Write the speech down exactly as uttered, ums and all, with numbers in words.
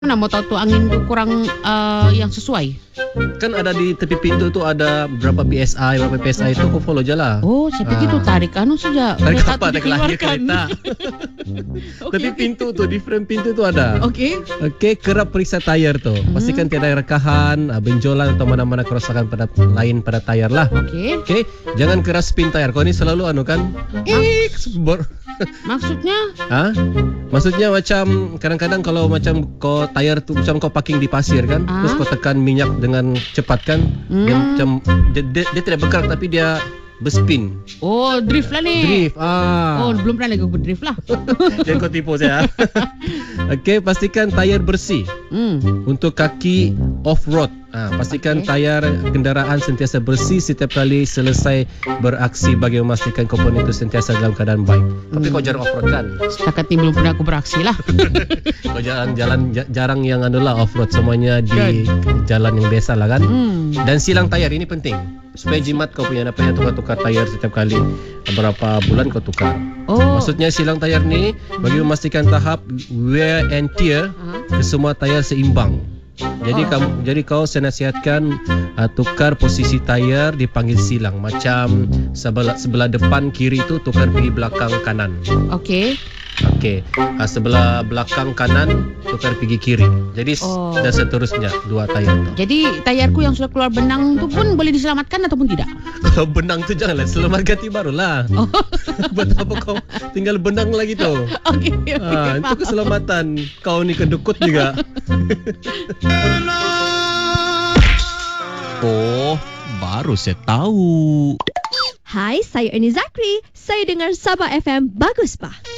Mana mau tahu tuh angin tuh kurang uh, yang sesuai? Kan ada di tepi pintu tu ada berapa P S I, berapa P S I itu kau follow je lah. Oh, saya pikir Ah. tuh tarik anu saja. Tarik kereta apa? tuh Tarik lahir dikeluarkan. kereta. Okey, Tapi okey. pintu tu, different pintu tu ada. Okey. Okey, kerap periksa tayar tu. Pastikan Hmm. tiada rekahan, ah, benjolan atau mana-mana kerosakan pada lain pada tayar lah. Okey. Okey, jangan keras spin tayar. Kau ni selalu anu kan? Ik, bor. Maksudnya? Ha? Maksudnya macam kadang-kadang kalau macam kau tayar tu macam kau parking di pasir kan, Ah. terus kau tekan minyak dengan cepat kan, dia Hmm. macam dia, dia, dia tidak bergerak tapi dia berspin. Oh, drift lah ni. Drift. Ah. Oh, belum pernah lagi aku berdrift lah. Jangan kau tipu saya. Okey, pastikan tayar bersih. Hmm. Untuk kaki off-road, ha, pastikan Okey. tayar kendaraan sentiasa bersih setiap kali selesai beraksi bagi memastikan komponen itu sentiasa dalam keadaan baik. Tapi Hmm. kau jarang off-road kan? Setakat ni belum pernah aku beraksi lah. Kau jarang jalan ja- jarang yang anu lah off-road, semuanya di jalan yang biasa lah kan? Hmm. Dan silang tayar ini penting supaya jimat kau punya apa yang tukar-tukar tayar setiap kali berapa bulan kau tukar. Oh. Maksudnya silang tayar ni bagi memastikan tahap wear and tear Aha. semua tayar seimbang. Jadi Oh. kamu jadi kau saya nasihatkan uh, tukar posisi tayar dipanggil silang. Macam sebelah sebelah depan kiri tu tukar pergi belakang kanan. Okey. Okey. Uh, sebelah belakang kanan tukar pergi kiri. Jadi Oh. dan seterusnya dua tayar tu. Jadi tayarku yang sudah keluar benang tu pun boleh diselamatkan ataupun tidak? Kalau benang tu janganlah, selamat ganti barulah. Oh. Buat apa kau tinggal benang lagi tu? Okey. Okey. Ah, itu faham. keselamatan. Kau ni kedukut juga. Oh, baru saya tahu. Hai, saya Ernie Zakri. Saya dengar Sabah F M Bagus Bah.